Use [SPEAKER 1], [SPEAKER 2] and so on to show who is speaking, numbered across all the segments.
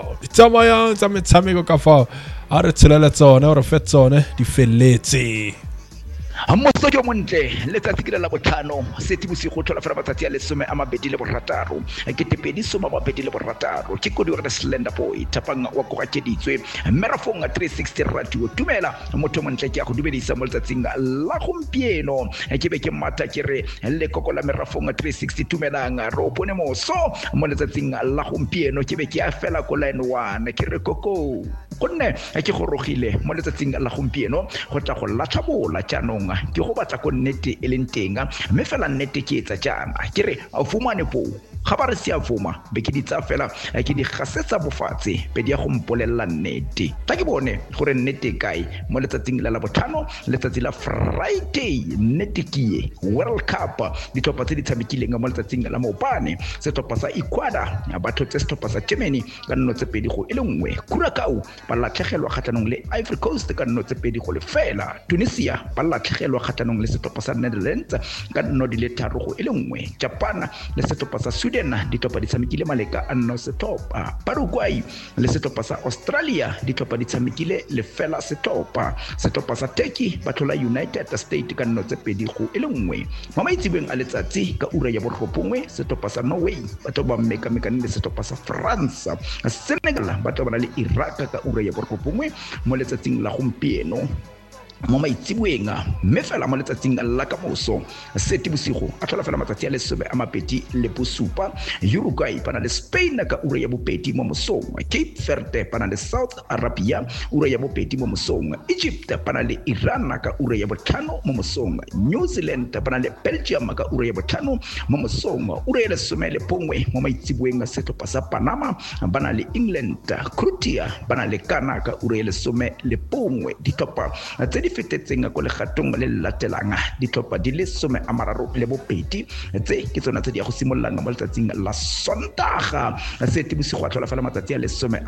[SPEAKER 1] fao di tsamayang tsa metshameko ka fao a re tshelela tsone o re fe tsone di feletse
[SPEAKER 2] Motso jo montle letsatsi ke la botlhano Seetebosigo thola fela matsatsi a lesome a mabedi le borataro ke tepedi soma mabedi le borataro ke kodi re Slender Boy tapang wa go gakeditswe Merafong 360 radio tumela motho montle ke a go dumedisa mo letsatsing la gompieno ke be ke mata ke re le koko la Merafong 360 tumelang ro bone moso mo letsatsing la gompieno ke be ke a fela ko line 1 ke re koko gonne ke go rogile mo letsatsing la gompieno go tla go latlhabola jaanong ke go batla go nnete e leng teng mme fela nnete ke etsa jaana ke re a fumane po ga ba re se a fuma be ke di tsa fela ke di gasetsa bofatse be di a go mpolella nnete tla ke bone gore nnete kae mo letsatsing la botlhano letsatsi la Friday nnete ke World Cup di topa tse di tshamekileng mo letsatsing la maopane se topa sa Ecuador ba thotse se topa sa Germany ka nno tse pedi go ile nngwe Curacao ba latlhegelwa kgatlhanong le Ivory Coast ka nno tse pedi go le fela Tunisia ba latlhegelwa kgatlhanong le se topa sa Netherlands ka nno di le tharo go ile nngwe Japan le se topa sa di topa di tshamekile maleka a nno setopa Paraguay le setopa sa Australia di topa di tshamekile le fela setopa sa Turkey ba thola United States ka nno tse pedi go ile nngwe mo maitsibeng a letsatsi ka ura ya borobongwe setopa sa Norway ba toba meka-mekane le setopa sa France Senegal ba toba le Iraq ka ura ya borobongwe mo letsatsing la gompieno mo maitsibeng mme fela mo letsatsing la kamoso Seetebosigo a thola fela matsatsi a lesome a mabedi le bosupa Uruguay bana le Spain ka ura ya bobedi mo mosong Cape Verde bana le South Arabia ura ya bobedi mo mosong Egypt bana le Iran ka ura ya botlhano mo mosong New Zealand bana le Belgium ka ura ya botlhano mo mosong ura ya lesome le bongwe mo maitsibeng setopa sa Panama bana le England Croatia bana le Ghana ka ura ya lesome le bongwe di topa tse di fetetseng go le gatong le latelang di topa di le 12 le bobedi tse ke tsona tse di go simololang mo letsatsing la Sontaga Seetebosigo a thola fela matsatsi a le 12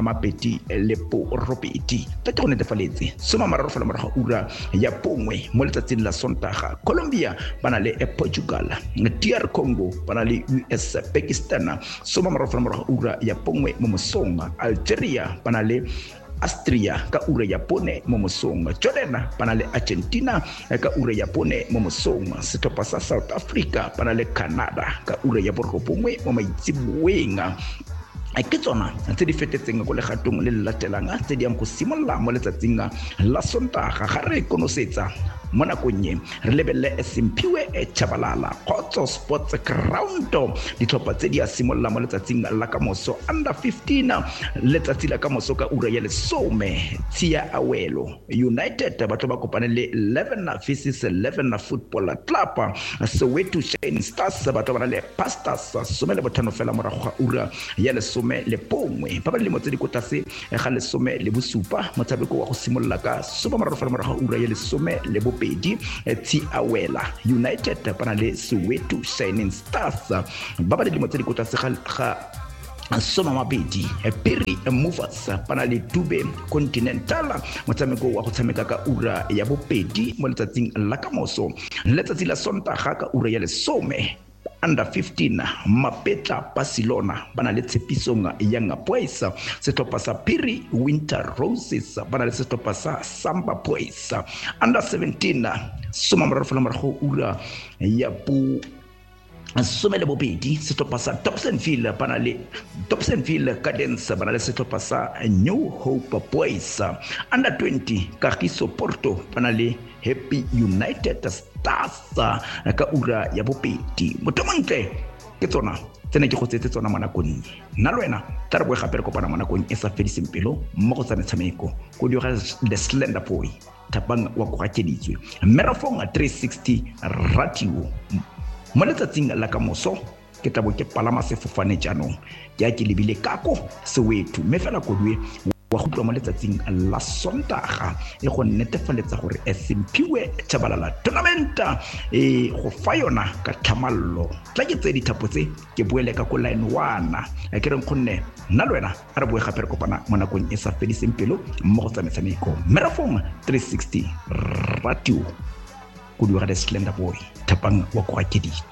[SPEAKER 2] le borobedi tla ke go netefaletse 13 fela morago ura ya bongwe mo letsatsing la Sontaga Colombia bana le Portugal DR Congo bana le US Pakistan 13 fela morago ura ya bongwe mo mosong Algeria bana le Austria ka ura ya bone mo mosong Jordan bana le Argentina ka ura ya bone mo mosong setopa sa South Africa bana le Canada ka ura ya borobongwe mo maitsiboweng ke tsona tse di fetetseng go le gatong le latelang tse di yang go simolla mo letsatsing la Sontaga ga re konosetsa mo nakong re lebelle Simpiwe Chabalala Khotso Sports Ground di topa tse di a simolla mo letsatsing la kamoso under 15 letsatsi la kamoso ka ura ya lesome Tsia Awelo United ba tlo ba kopane le 11 Faces 11 Football Club Soweto Shining Stars ba tlo ba le Pastors some le botlhano fela morago ga ura ya lesome le bongwe ba ba le mo tse di kotase ga lesome le bosupa motshameko wa go simolla ka sopa morago fela morago ura ya lesome le bopedi Tiawela United bana le Soweto Shining Stars ba ba le mo tse di kotase ga soma mabedi Piri Movers bana le Dube Continental motshameko wa go tshameka ka ura ya bobedi mo letsatsing la kamoso letsatsi la Sontaga ka ura ya lesome under 15 Mapetla Barcelona bana le Tshepisong Young Boys setopa sa Piri Winter Roses bana le setopa sa Samba Boys under 17 soma morago ura ya bu some le bobedi setopa sa Dobsonville bana le Dobsonville Cadence bana le setopa sa New Hope Boys under 20 Kagiso Porto bana le Happy United Stars ka ura ya bobedi motomontle ke tsona tsene ke go tsetse tsona manakong nna le wena tla re boe gape re kopana manakong e sa fediseng pelo mo go tsa metshameko go dira the Slender Boy tapang wa go gakeditswe Merafong 360 radio mo letsatsing la kamoso ke tla bo ke palama sefofane jaanong ke a ke lebile kako Soweto mme fela kodue wa go tloa mo letsatsing la Sontaga e go netefaletsa gore Simphiwe Tshabalala tournament go fa yona ka tlhamallo tla ke tse dithapo tse ke boele ka ko line 1 ke reng gonne nna le wena a re boe gape re kopana mo nakong e sa fediseng pelo mmogo tsa metshameko Merafong 360 radio kodua ga the Slender Boy Thapang wa Kokakedi.